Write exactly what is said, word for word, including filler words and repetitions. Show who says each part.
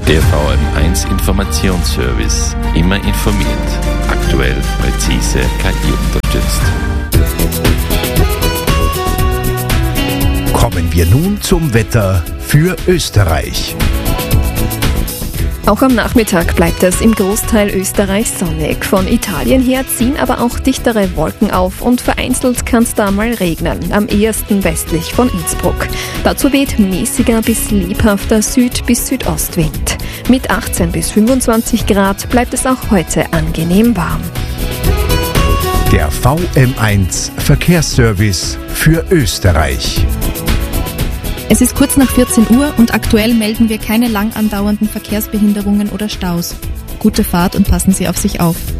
Speaker 1: Der V M eins Informationsservice. Immer informiert. Aktuell, präzise, K I-unterstützt.
Speaker 2: Kommen wir nun zum Wetter für Österreich.
Speaker 3: Auch am Nachmittag bleibt es im Großteil Österreichs sonnig. Von Italien her ziehen aber auch dichtere Wolken auf und vereinzelt kann es da mal regnen, am ehesten westlich von Innsbruck. Dazu weht mäßiger bis lebhafter Süd- bis Südostwind. Mit achtzehn bis fünfundzwanzig Grad bleibt es auch heute angenehm warm.
Speaker 2: Der V M eins Verkehrsservice für Österreich.
Speaker 4: Es ist kurz nach vierzehn Uhr und aktuell melden wir keine lang andauernden Verkehrsbehinderungen oder Staus. Gute Fahrt und passen Sie auf sich auf.